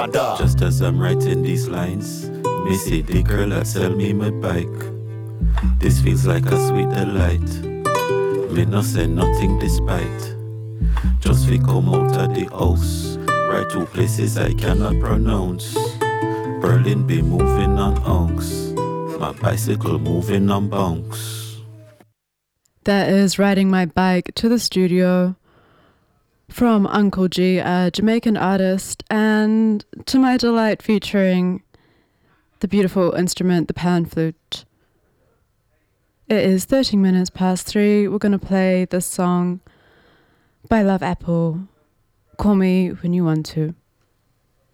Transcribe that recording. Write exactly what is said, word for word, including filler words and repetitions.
Just as I'm writing these lines, me see the girl that sell me my bike. This feels like a sweet delight. Me no say nothing despite. Just we come out of the house, right to places I cannot pronounce. Berlin be moving on unks, my bicycle moving on bunks. That is Riding My Bike to the Studio from Uncle G, a Jamaican artist, and to my delight featuring the beautiful instrument, the pan flute. It is thirteen minutes past three. We're going to play this song by Love Apple, Call Me When You Want To.